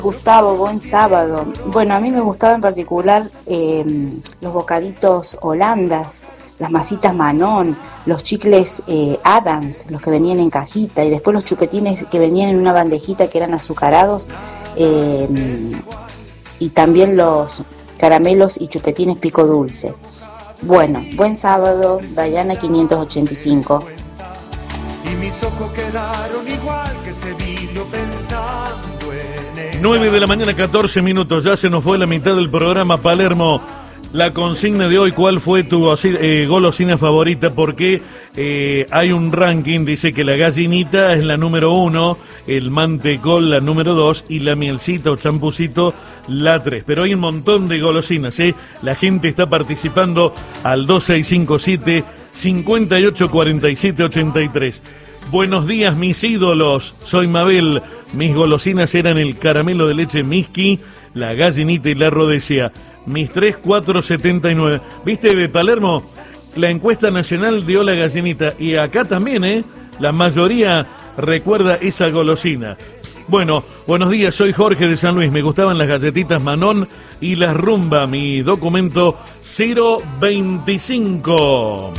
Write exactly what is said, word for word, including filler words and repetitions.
Gustavo, buen sábado. Bueno, a mí me gustaba en particular eh, los bocaditos Holandas, las masitas Manón, los chicles eh, Adams, los que venían en cajita, y después los chupetines que venían en una bandejita que eran azucarados, eh, y también los caramelos y chupetines pico dulce. Bueno, buen sábado, Dayana quinientos ochenta y cinco. Y mis ojos quedaron igual que ese vidrio pensando en ella. nueve de la mañana, catorce minutos, ya se nos fue la mitad del programa. Palermo, la consigna de hoy, ¿cuál fue tu eh, golosina favorita? Porque eh, hay un ranking, dice que la gallinita es la número uno, el mantecol la número dos y la mielcita o champucito la tres. Pero hay un montón de golosinas, ¿eh? La gente está participando al dos seis cinco siete, cinco ocho cuatro siete ocho tres. Buenos días, mis ídolos. Soy Mabel. Mis golosinas eran el caramelo de leche Miski, la gallinita y la rodesia. Mis tres cuatro setenta y nueve. ¿Viste, Palermo? La encuesta nacional dio la gallinita. Y acá también, ¿eh? La mayoría recuerda esa golosina. Bueno, buenos días, soy Jorge de San Luis. Me gustaban las galletitas Manón y las Rumba. Mi documento cero veinticinco.